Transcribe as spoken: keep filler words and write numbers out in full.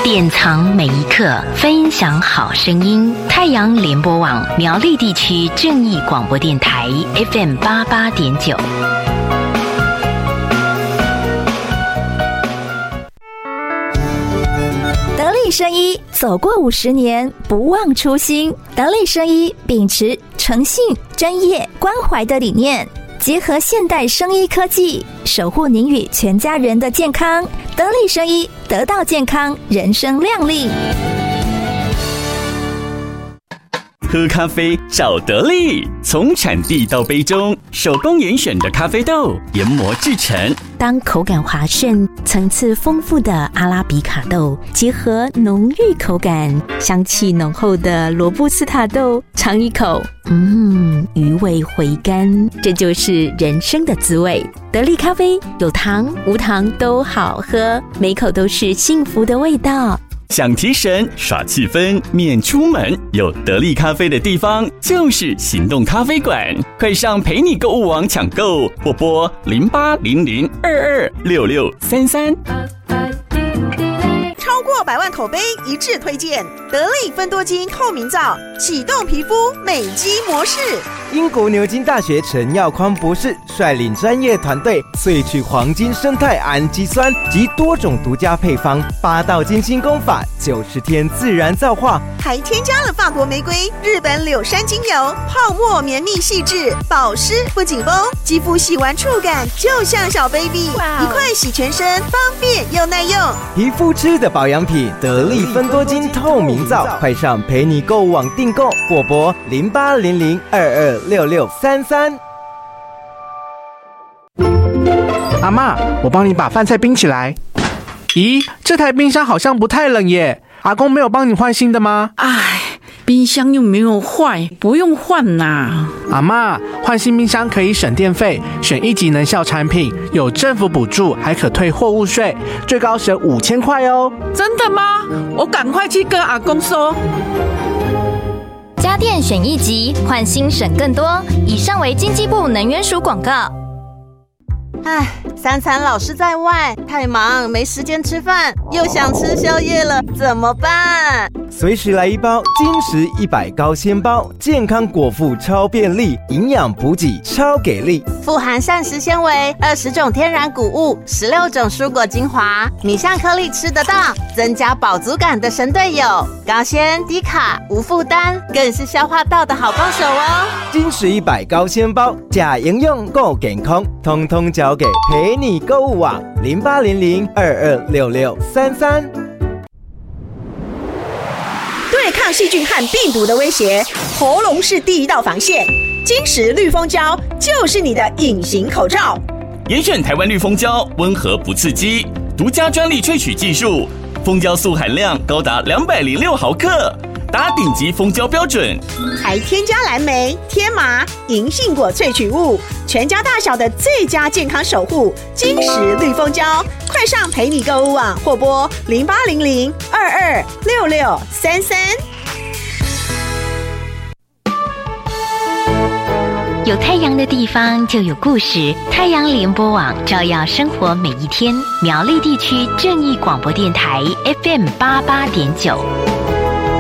典藏每一刻，分享好声音。太阳联播网苗栗地区正义广播电台 F M 八八点九。 得力生医走过五十年，不忘初心。得力生医秉持诚信、专业、关怀的理念，结合现代生医科技，守护您与全家人的健康。得力生医，得到健康，人生亮丽。 喝咖啡找得力，从产地到杯中，手工严选的咖啡豆研磨制成。 当口感滑顺、层次丰富的阿拉比卡豆结合浓郁口感、香气浓厚的罗布斯塔豆，尝一口，嗯，余味回甘，这就是人生的滋味。得力咖啡有糖无糖都好喝，每口都是幸福的味道。 想提神耍气氛免出门，有得力咖啡的地方就是行动咖啡馆，快上陪你购物网抢购，或拨零八零零二二六六三三。 超过百万口碑一致推荐得力芬多精透明皂，启动皮肤美肌模式。 英国牛津大学陈耀匡博士率领专业团队萃取黄金生态氨基酸及多种独家配方，八道精心工法，九十天自然皂化， 还添加了法国玫瑰、日本柳杉精油，泡沫绵密细致，保湿不紧绷，肌肤洗完触感就像小 baby， 一块洗全身，方便又耐用。 皮肤吃的保养品，得力芬多精透明皂，快上陪你购物网订购，或拨零八零零二二六六三三。 阿嬷，我帮你把饭菜冰起来。咦，这台冰箱好像不太冷耶，阿公没有帮你换新的吗？ 唉，冰箱又没有坏，不用换啦。 阿嬷，换新冰箱可以省电费，选一级能效产品，有政府补助，还可退货物税，最高省五千块哦。 真的吗？我赶快去跟阿公说。 家电选一级，换新省更多。以上为经济部能源署广告。 唉，三餐老是在外，太忙没时间吃饭，又想吃宵夜了，怎么办？ 随时来一包金石一百高纤包，健康果腹超便利，营养补给超给力， 富含膳食纤维、二十种天然谷物、十六种蔬果精华，米香颗粒吃得到，增加饱足感的神队友，高纤低卡无负担，更是消化道的好帮手哦。 金石一百高纤包，假营养够健康，通通交给陪你购物网零八零零二二六六三三。 对抗细菌和病毒的威胁，喉咙是第一道防线。金石绿蜂胶就是你的隐形口罩。 严选台湾绿蜂胶，温和不刺激，独家专利萃取技术，蜂胶素含量高达两百零六毫克，达顶级蜂胶标准， 还添加蓝莓、天麻、银杏果萃取物，全家大小的最佳健康守护。金石绿蜂胶，快上陪你购物网，或拨零八零零二二六六三三。 有太阳的地方就有故事，太阳联播网照耀生活每一天。苗栗地区正义广播电台 F M 八八点九。